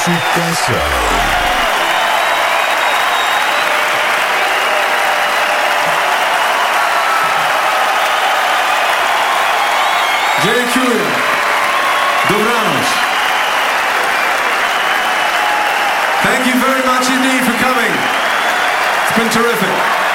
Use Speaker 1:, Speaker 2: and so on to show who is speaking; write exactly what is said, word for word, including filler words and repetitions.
Speaker 1: Super Soul.
Speaker 2: Dziękuję. Dobranoc. Thank you very much indeed for coming. It's been terrific.